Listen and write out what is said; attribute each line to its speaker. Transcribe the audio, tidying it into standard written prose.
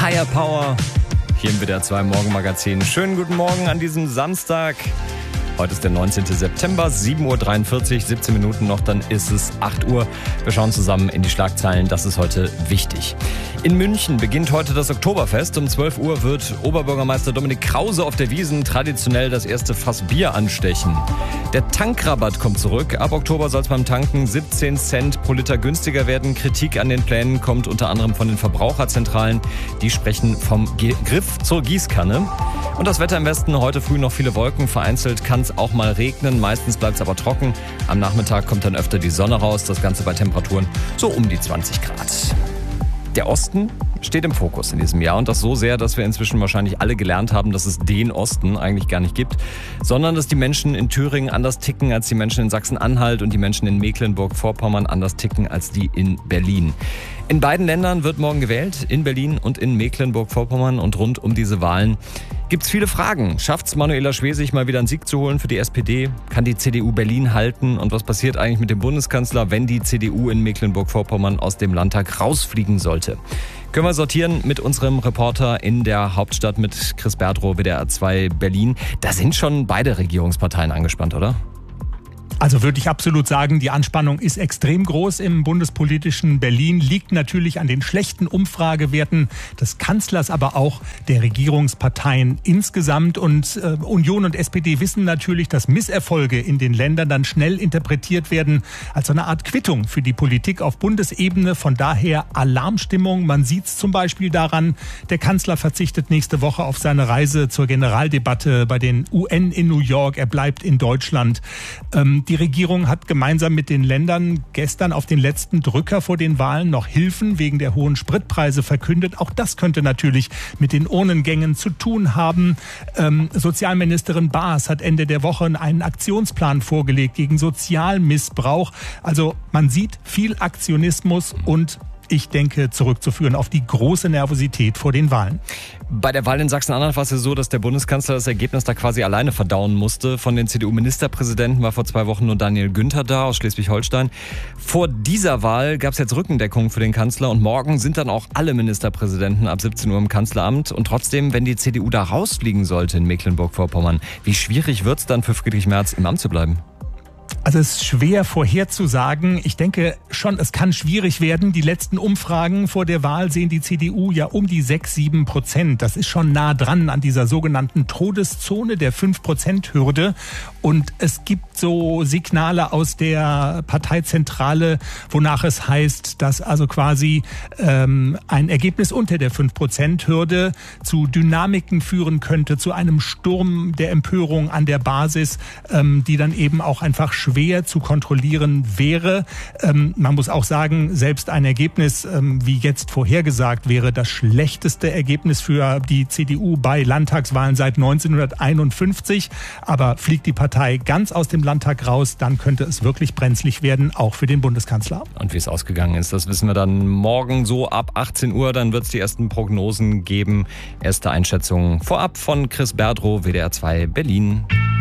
Speaker 1: Higher Power hier im WDR 2 Morgenmagazin. Schönen guten Morgen an diesem Samstag. Heute ist der 19. September, 7.43 Uhr, 17 Minuten noch, dann ist es 8 Uhr. Wir schauen zusammen in die Schlagzeilen, das ist heute wichtig. In München beginnt heute das Oktoberfest. Um 12 Uhr wird Oberbürgermeister Dominik Krause auf der Wiesn traditionell das erste Fass Bier anstechen. Der Tankrabatt kommt zurück. Ab Oktober soll es beim Tanken 17 Cent pro Liter günstiger werden. Kritik an den Plänen kommt unter anderem von den Verbraucherzentralen. Die sprechen vom Griff zur Gießkanne. Und das Wetter im Westen, heute früh noch viele Wolken, vereinzelt kann es auch mal regnen, meistens bleibt es aber trocken. Am Nachmittag kommt dann öfter die Sonne raus, das Ganze bei Temperaturen so um die 20 Grad. Der Osten steht im Fokus in diesem Jahr und das so sehr, dass wir inzwischen wahrscheinlich alle gelernt haben, dass es den Osten eigentlich gar nicht gibt, sondern dass die Menschen in Thüringen anders ticken als die Menschen in Sachsen-Anhalt und die Menschen in Mecklenburg-Vorpommern anders ticken als die in Berlin. In beiden Ländern wird morgen gewählt, in Berlin und in Mecklenburg-Vorpommern, und rund um diese Wahlen gibt's viele Fragen. Schafft's Manuela Schwesig mal wieder einen Sieg zu holen für die SPD? Kann die CDU Berlin halten? Und was passiert eigentlich mit dem Bundeskanzler, wenn die CDU in Mecklenburg-Vorpommern aus dem Landtag rausfliegen sollte? Können wir sortieren mit unserem Reporter in der Hauptstadt, mit Chris Berdrow, WDR 2 Berlin. Da sind schon beide Regierungsparteien angespannt, oder?
Speaker 2: Also würde ich absolut sagen, die Anspannung ist extrem groß im bundespolitischen Berlin, liegt natürlich an den schlechten Umfragewerten des Kanzlers, aber auch der Regierungsparteien insgesamt. Und Union und SPD wissen natürlich, dass Misserfolge in den Ländern dann schnell interpretiert werden als eine Art Quittung für die Politik auf Bundesebene. Von daher Alarmstimmung. Man sieht es zum Beispiel daran, der Kanzler verzichtet nächste Woche auf seine Reise zur Generaldebatte bei den UN in New York. Er bleibt in Deutschland. Die Regierung hat gemeinsam mit den Ländern gestern auf den letzten Drücker vor den Wahlen noch Hilfen wegen der hohen Spritpreise verkündet. Auch das könnte natürlich mit den Urnengängen zu tun haben. Sozialministerin Baas hat Ende der Woche einen Aktionsplan vorgelegt gegen Sozialmissbrauch. Also man sieht viel Aktionismus und ich denke, zurückzuführen auf die große Nervosität vor den Wahlen.
Speaker 1: Bei der Wahl in Sachsen-Anhalt war es ja so, dass der Bundeskanzler das Ergebnis da quasi alleine verdauen musste. Von den CDU-Ministerpräsidenten war vor 2 Wochen nur Daniel Günther da aus Schleswig-Holstein. Vor dieser Wahl gab es jetzt Rückendeckung für den Kanzler und morgen sind dann auch alle Ministerpräsidenten ab 17 Uhr im Kanzleramt. Und trotzdem, wenn die CDU da rausfliegen sollte in Mecklenburg-Vorpommern, wie schwierig wird es dann für Friedrich Merz im Amt zu bleiben?
Speaker 2: Also es ist schwer vorherzusagen. Ich denke schon, es kann schwierig werden. Die letzten Umfragen vor der Wahl sehen die CDU ja um die 6-7%. Das ist schon nah dran an dieser sogenannten Todeszone der 5%-Hürde. Und es gibt so Signale aus der Parteizentrale, wonach es heißt, dass also quasi ein Ergebnis unter der 5%-Hürde zu Dynamiken führen könnte, zu einem Sturm der Empörung an der Basis, die dann eben auch einfach schwer zu kontrollieren wäre. Man muss auch sagen, selbst ein Ergebnis, wie jetzt vorhergesagt, wäre das schlechteste Ergebnis für die CDU bei Landtagswahlen seit 1951. Aber fliegt die Partei ganz aus dem Landtag raus, dann könnte es wirklich brenzlig werden, auch für den Bundeskanzler.
Speaker 1: Und wie es ausgegangen ist, das wissen wir dann morgen so ab 18 Uhr. Dann wird es die ersten Prognosen geben. Erste Einschätzungen vorab von Chris Berdrow, WDR 2 Berlin.